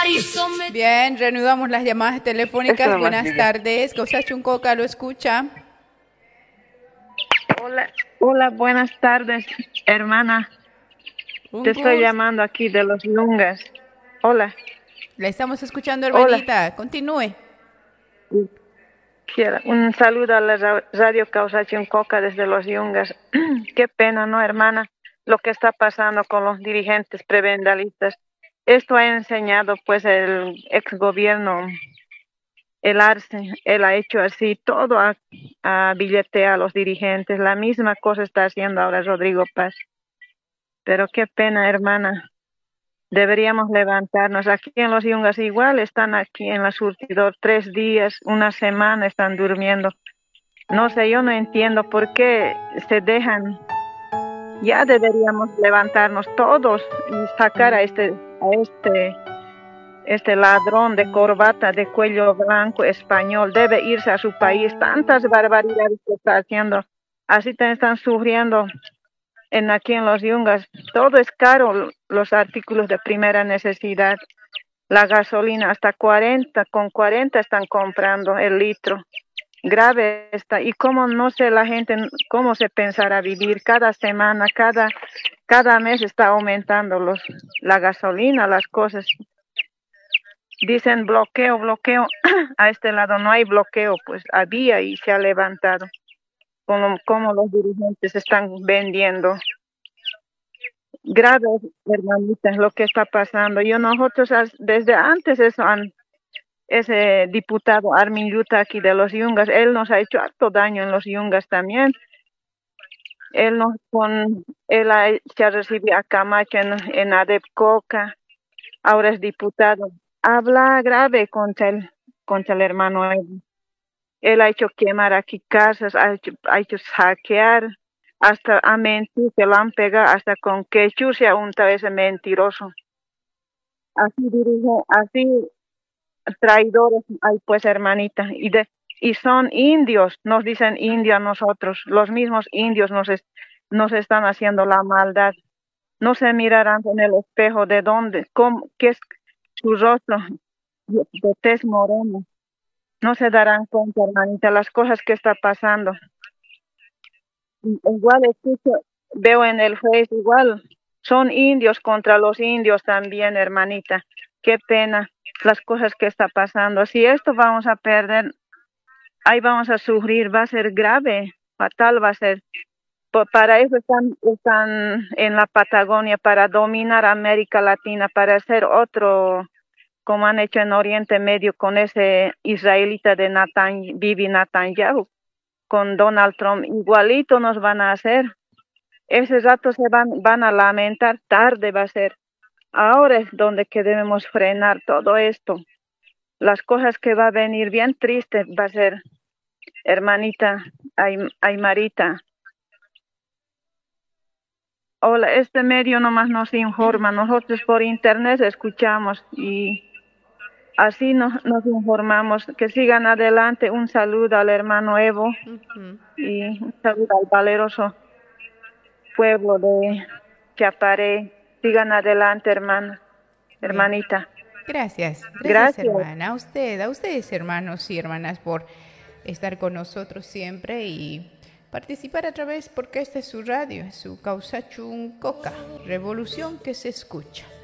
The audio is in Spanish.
Bien, reanudamos las llamadas telefónicas. Buenas tardes. Causa Chuncoca lo escucha. Hola, buenas tardes, hermana. Te estoy llamando aquí de Los Yungas. Hola. La estamos escuchando, hermanita. Continúe. Un saludo a la radio Causa Chuncoca desde Los Yungas. Qué pena, ¿no, hermana? Lo que está pasando con los dirigentes prebendalistas. Esto ha enseñado, pues, el ex gobierno, el Arce. Él ha hecho así todo a billetear a los dirigentes. La misma cosa está haciendo ahora Rodrigo Paz. Pero qué pena, hermana. Deberíamos levantarnos. Aquí en Los Yungas igual están aquí en la surtidor 3 días, una semana están durmiendo. No sé, yo no entiendo por qué se dejan. Ya deberíamos levantarnos todos y sacar a este ladrón de corbata de cuello blanco español. Debe irse a su país. Tantas barbaridades que está haciendo. Así están sufriendo aquí en Los Yungas. Todo es caro, los artículos de primera necesidad. La gasolina hasta 40, con 40 están comprando el litro. Grave está. Y cómo no sé la gente, cómo se pensará vivir cada semana, cada mes está aumentando la gasolina, las cosas. Dicen bloqueo. A este lado no hay bloqueo, pues había y se ha levantado. Como los dirigentes están vendiendo. Grave, hermanitas, lo que está pasando. Nosotros desde antes ese diputado Armin Yuta aquí de Los Yungas, él nos ha hecho harto daño en Los Yungas también. Se recibió a Camacho en Adepcoca, ahora es diputado. Habla grave contra el hermano Evo. Él ha hecho quemar aquí casas, ha hecho saquear, hasta ha mentido, que lo han pegado hasta con quechua se ha untado ese mentiroso. Así dirige, así traidores hay, pues, hermanita, y son indios, nos dicen indio a nosotros, los mismos indios nos están haciendo la maldad. No se mirarán en el espejo de dónde, qué es su rostro de tez morena. No se darán cuenta, hermanita, las cosas que está pasando. Igual veo en el Face, igual son indios contra los indios también, hermanita. Qué pena las cosas que está pasando. Si esto vamos a perder, ahí vamos a sufrir, va a ser grave, fatal va a ser. Para eso están en la Patagonia, para dominar América Latina, para hacer otro, como han hecho en Oriente Medio con ese israelita de Bibi Netanyahu, con Donald Trump. Igualito nos van a hacer. Ese rato van a lamentar, tarde va a ser. Ahora es donde que debemos frenar todo esto. Las cosas que va a venir bien triste va a ser, hermanita Aymarita. Hola, este medio nomás nos informa. Nosotros por internet escuchamos y así nos informamos. Que sigan adelante. Un saludo al hermano Evo y un saludo al valeroso pueblo de Chaparé. Sigan adelante, hermanita. Gracias, hermana. A ustedes, hermanos y hermanas, por estar con nosotros siempre y participar a través, porque esta es su radio, es su Causa Chuncoca, revolución que se escucha.